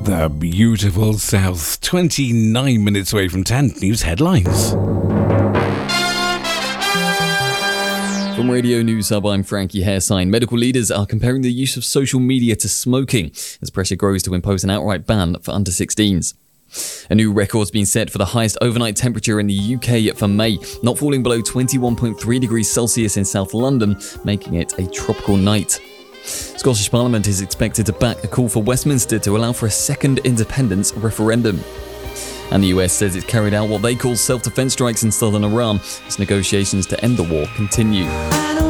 The beautiful south, 29 minutes away from 10. News headlines. From Radio News Hub, I'm Frankie Hairsign. Medical leaders are comparing the use of social media to smoking as pressure grows to impose an outright ban for under 16s. A new record's been set for the highest overnight temperature in the UK for May, not falling below 21.3 degrees Celsius in South London, making it a tropical night. Scottish Parliament is expected to back a call for Westminster to allow for a second independence referendum. And the US says it's carried out what they call self-defense strikes in southern Iran as negotiations to end the war continue.